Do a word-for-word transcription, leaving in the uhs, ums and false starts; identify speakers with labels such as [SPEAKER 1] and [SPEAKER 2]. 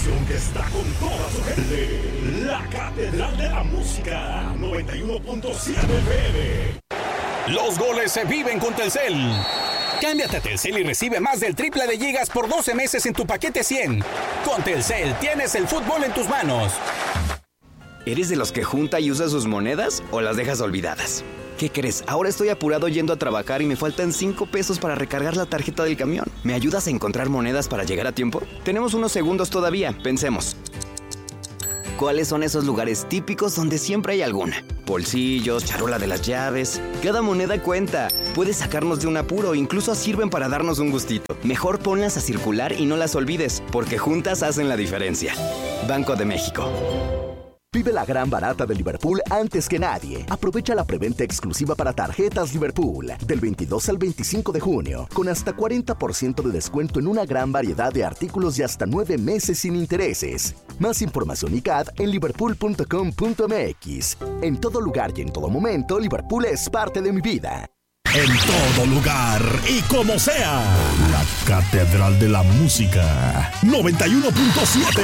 [SPEAKER 1] estación que está con toda su gente. La Catedral de la Música, noventa y uno punto siete F M.
[SPEAKER 2] Los goles se viven con Telcel. Cámbiate a Telcel y recibe más del triple de gigas por doce meses en tu paquete cien. Con Telcel tienes el fútbol en tus manos.
[SPEAKER 3] ¿Eres de los que junta y usa sus monedas o las dejas olvidadas? ¿Qué crees? Ahora estoy apurado yendo a trabajar y me faltan cinco pesos para recargar la tarjeta del camión. ¿Me ayudas a encontrar monedas para llegar a tiempo? Tenemos unos segundos todavía. Pensemos. ¿Cuáles son esos lugares típicos donde siempre hay alguna? Bolsillos, charola de las llaves. Cada moneda cuenta. Puede sacarnos de un apuro, incluso sirven para darnos un gustito. Mejor ponlas a circular y no las olvides, porque juntas hacen la diferencia. Banco de México.
[SPEAKER 4] Vive la gran barata de Liverpool antes que nadie. Aprovecha la preventa exclusiva para tarjetas Liverpool del veintidós al veinticinco de junio, con hasta cuarenta por ciento de descuento en una gran variedad de artículos y hasta nueve meses sin intereses. Más información y C A D en liverpool punto com punto m x. En todo lugar y en todo momento, Liverpool es parte de mi vida.
[SPEAKER 1] En todo lugar y como sea, la Catedral de la Música, noventa y uno punto siete.